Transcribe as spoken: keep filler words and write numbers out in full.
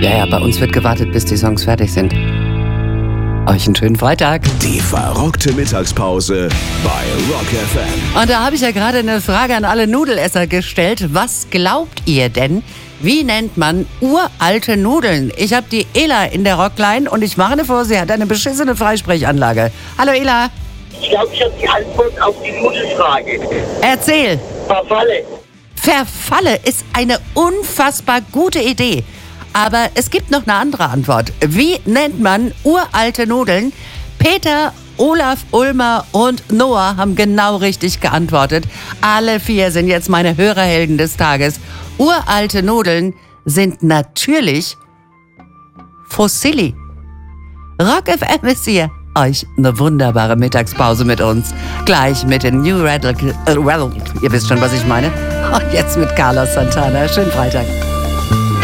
Ja, ja, bei uns wird gewartet, bis die Songs fertig sind. Euch einen schönen Freitag. Die verrückte Mittagspause bei Rock F M. Und da habe ich ja gerade eine Frage an alle Nudelesser gestellt. Was glaubt ihr denn, wie nennt man uralte Nudeln? Ich habe die Ela in der Rockline und ich warne vor, sie hat eine beschissene Freisprechanlage. Hallo Ela. Ich glaube, ich habe die Antwort auf die Nudelfrage. Erzähl. Verfalle. Verfalle ist eine unfassbar gute Idee. Aber es gibt noch eine andere Antwort. Wie nennt man uralte Nudeln? Peter, Olaf, Ulmer und Noah haben genau richtig geantwortet. Alle vier sind jetzt meine Hörerhelden des Tages. Uralte Nudeln sind natürlich Fossili. Rock F M ist hier. Euch eine wunderbare Mittagspause mit uns. Gleich mit den New Radical... Äh, well, ihr wisst schon, was ich meine. Und jetzt mit Carlos Santana. Schönen Freitag.